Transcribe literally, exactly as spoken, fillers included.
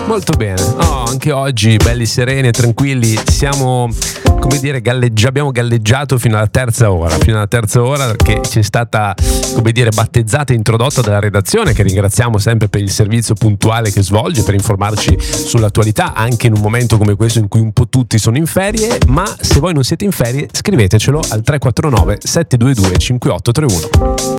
Molto bene. Oh, anche oggi belli sereni e tranquilli. Siamo, come dire, galleggi- abbiamo galleggiato fino alla terza ora. Fino alla terza ora che ci è stata, come dire, battezzata e introdotta dalla redazione, che ringraziamo sempre per il servizio puntuale che svolge per informarci sull'attualità, anche in un momento come questo in cui un po' tutti sono in ferie. Ma se voi non siete in ferie, scrivetecelo al tre quattro nove sette due due cinque otto tre uno.